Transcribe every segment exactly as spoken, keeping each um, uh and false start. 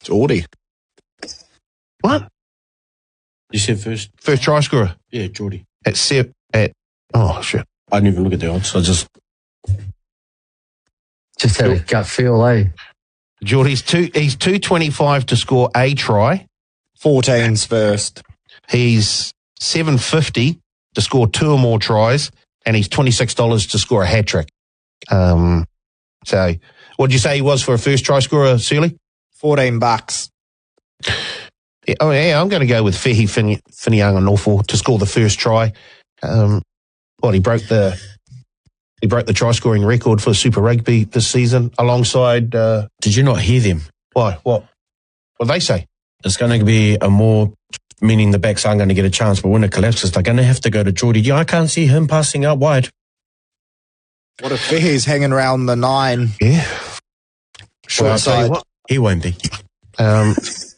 Geordie. What? You said first? First try scorer. Yeah, Geordie. At se- at oh shit. I didn't even look at the odds. I just Just had a gut feel, eh? Geordie's two. He's two twenty five to score a try. fourteen's first. He's seven fifty to score two or more tries, and he's twenty six dollars to score a hat trick. Um. So, what did you say he was for a first try scorer, Sealy? fourteen bucks. Yeah, oh yeah, I'm going to go with Fehi Fin- Finianga Norfolk to score the first try. Um, well, he broke the he broke the try scoring record for Super Rugby this season alongside. Uh, did you not hear them? Why? What? What they say? It's going to be a more, meaning the backs aren't going to get a chance, but when it collapses, they're going to have to go to Geordie. Yeah, I can't see him passing out wide. What if Fehi's hanging around the nine? Yeah. Short Well, side. what, he won't be. Um,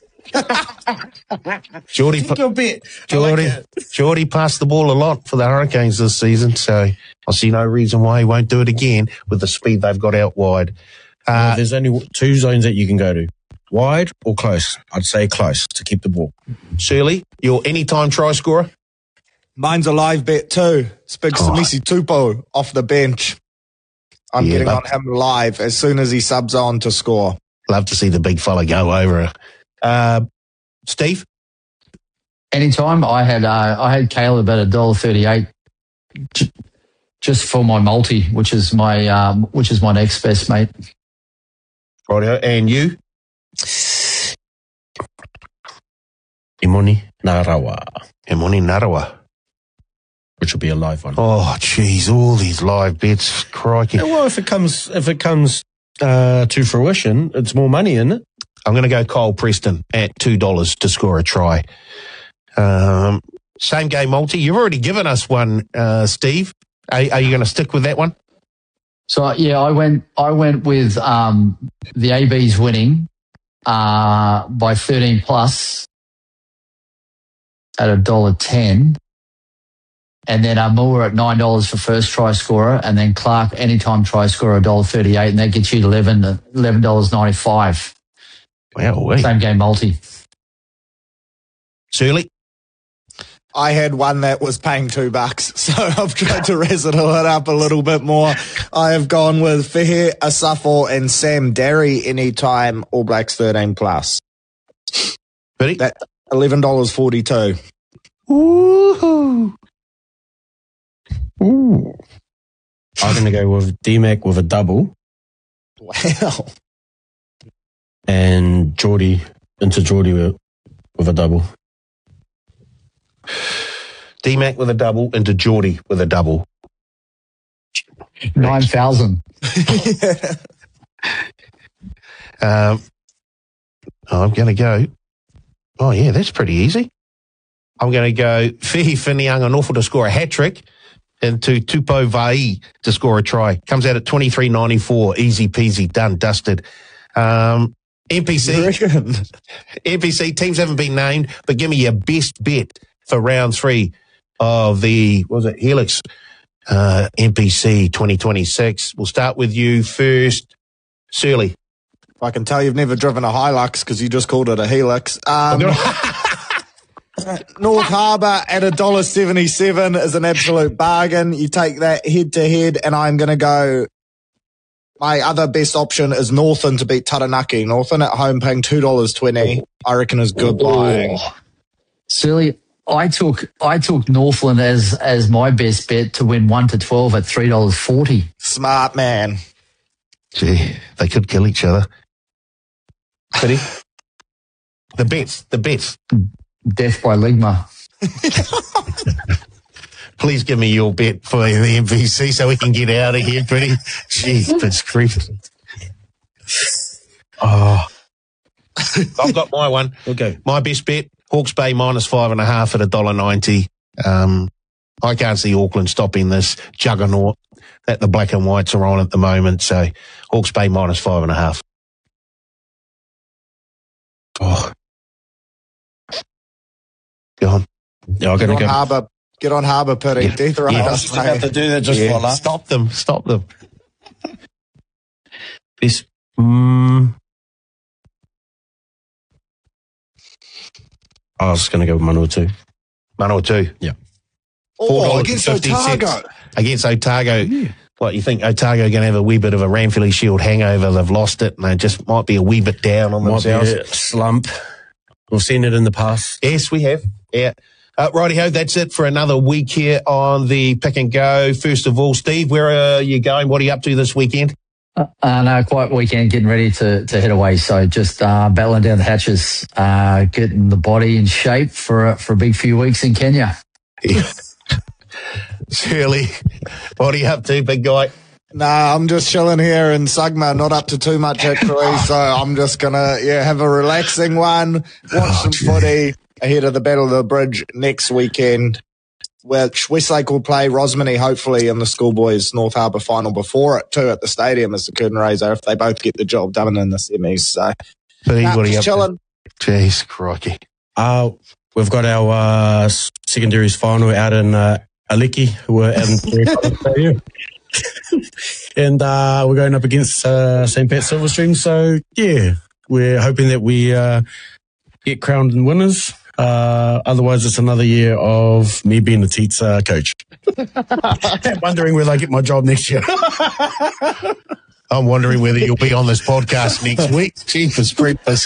Geordie, Take your bet. Geordie, like Geordie passed the ball a lot for the Hurricanes this season, so I see no reason why he won't do it again with the speed they've got out wide. Uh, well, there's only two zones that you can go to, wide or close. I'd say close to keep the ball. Shirley, your anytime try scorer? Mine's a live bet too. It's Big Oh. Samisi Tupo off the bench. I'm Yeah, getting love- on him live as soon as he subs on to score. Love to see the big fella go over. Uh, Steve? Anytime I had uh, I had Caleb at a dollar thirty eight, just for my multi, which is my um, which is my next best, mate. Rightio. And you? Imoni Narawa, Emoni Narawa. which will be a live one. Oh, jeez, all these live bets. Crikey. Yeah, well, if it comes, if it comes uh, to fruition, it's more money, isn't it? I'm going to go Cole Preston at two dollars to score a try. Um, same game multi. You've already given us one, uh, Steve. Are, are you going to stick with that one? So yeah, I went I went with um, the A Bs winning uh, by thirteen plus at a dollar ten, and then uh, Moore at nine dollars for first try scorer, and then Clark anytime try scorer a dollar thirty eight, and that gets you to eleven eleven dollars ninety five. Wow, wait. Same game multi. Surly? I had one that was paying two bucks, so I've tried to razzle it up a little bit more. I have gone with Fehe Asafo and Sam Derry anytime All Blacks thirteen plus. Ready? That eleven dollars forty-two. Woohoo. Ooh. I'm going to go with D-Mac with a double Wow. and Geordie into Geordie with, with a double. D-Mac with a double into Geordie with a double. Nine thousand. Um, I'm going to go. Oh, yeah, that's pretty easy. I'm going to go Fehi Finianga Norfolk to score a hat trick into Tupo Vai to score a try. Comes out at twenty-three ninety-four. Easy peasy, done, dusted. Um, N P C. You reckon? N P C teams haven't been named, but give me your best bet for round three of the, what was it, Helix uh, N P C twenty twenty-six. We'll start with you first. Surly. I can tell you've never driven a Hilux because you just called it a Helix. Um, North Harbour at a dollar seventy-seven is an absolute bargain. You take that head to head, and I'm going to go. My other best option is Northern to beat Taranaki. Northern at home paying two dollars twenty. I reckon is good buying. Silly. I took I took Northland as as my best bet to win one to twelve at three dollars forty. Smart man. Gee, they could kill each other. Ready? The bets, the bets. Death by Ligma. Please give me your bet for the M V C so we can get out of here, pretty. Jeez, it's creepy. Oh. I've got my one. Okay. My best bet, Hawke's Bay minus five and a half at a dollar ninety. Um, I can't see Auckland stopping this juggernaut that the black and whites are on at the moment. So Hawke's Bay minus five and a half. Oh. Go on. Yeah, I'm Get going on to go. Harbour. Get on Harbour, Pity. Yeah. Death row. Yeah. I was just about to do that just Yeah, for that. stop them. Stop them. This, mm, I was going to go with Manawatu. Manawatu. Yeah. Oh, against Otago. Against Otago. Yeah. What, you think Otago are going to have a wee bit of a Ranfurly Shield hangover? They've lost it and they just might be a wee bit down on Might themselves. Be a slump. We've seen it in the past. Yes, we have. Yeah. Uh, righty-ho, that's it for another week here on the Pick and Go. First of all, Steve, where are you going? What are you up to this weekend? Uh, uh, no, quiet weekend, getting ready to, to head away. So just uh, battling down the hatches, uh, getting the body in shape for, a- for a big few weeks in Kenya. Yeah. Shirley, what are you up to, big guy? Nah, I'm just chilling here in Sugma, not up to too much actually, so I'm just gonna, yeah, have a relaxing one, watch Oh, some footy ahead of the Battle of the Bridge next weekend, which Westlake will play Rosmini hopefully in the Schoolboys North Harbour final before it too at the stadium as the curtain raiser if they both get the job done in the semis. So, Pete, nah, what are you up just chilling. to? Jeez, crikey. Uh, we've got our uh, secondaries final out in uh, Aliki, who are out in and uh, we're going up against uh, Saint Pat Silverstream. So, yeah, we're hoping that we uh, get crowned winners. Uh, otherwise, it's another year of me being the Teats uh, coach. Wondering whether I get my job next year. I'm wondering whether you'll be on this podcast next week. Jeepers creepers.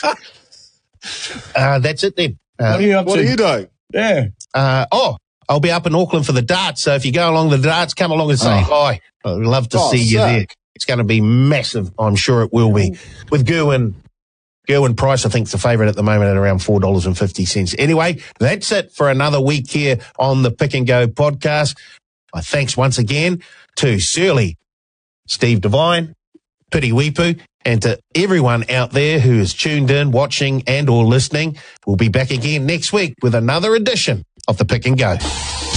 Uh, that's it then. Uh, What are you up What to? do you do? Yeah. uh, oh, I'll be up in Auckland for the darts. So if you go along the darts, come along and say Oh. hi. I'd love to Oh, see you sick. there. It's going to be massive. I'm sure it will be. With Gerwin, Gerwin Price, I think, is the favourite at the moment at around four dollars and fifty cents. Anyway, that's it for another week here on the Pick and Go podcast. My thanks once again to Surly, Steve Devine, Pity Weepu, and to everyone out there who is tuned in, watching and or listening. We'll be back again next week with another edition of the Pick and Go.